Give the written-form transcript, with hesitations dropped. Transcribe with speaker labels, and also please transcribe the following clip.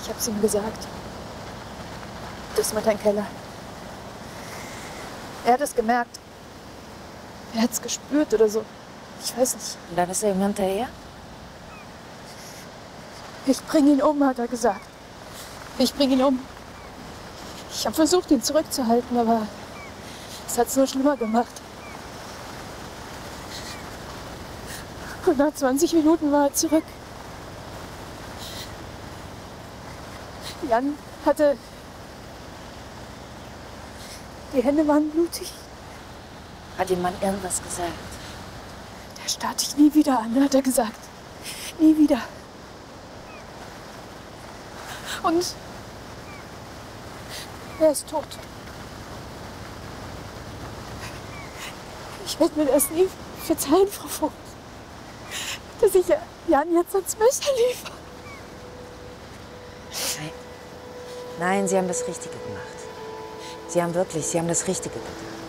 Speaker 1: Ich hab's ihm gesagt. Das mit deinem Keller. Er hat es gemerkt. Er hat's gespürt oder so. Ich weiß nicht.
Speaker 2: Und dann ist er ihm hinterher?
Speaker 1: Ich bring ihn um, hat er gesagt. Ich bring ihn um. Ich habe versucht, ihn zurückzuhalten, aber es hat's nur schlimmer gemacht. Und nach 20 Minuten war er zurück. Jan hatte... Die Hände waren blutig.
Speaker 2: Hat dem Mann irgendwas gesagt?
Speaker 1: Der starrt dich nie wieder an, hat er gesagt. Nie wieder. Und er ist tot. Ich werde mir das nie verzeihen, Frau Vogt, dass ich Jan jetzt ans Messer liefere.
Speaker 2: Nein, Sie haben das Richtige gemacht. Sie haben das Richtige getan.